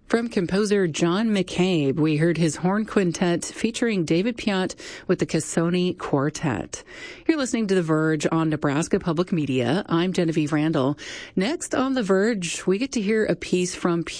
From composer John McCabe, we heard his horn quintet featuring David Piott with the Cassoni Quartet. You're listening to The Verge on Nebraska Public Media. I'm Genevieve Randall. Next on The Verge, we get to hear a piece from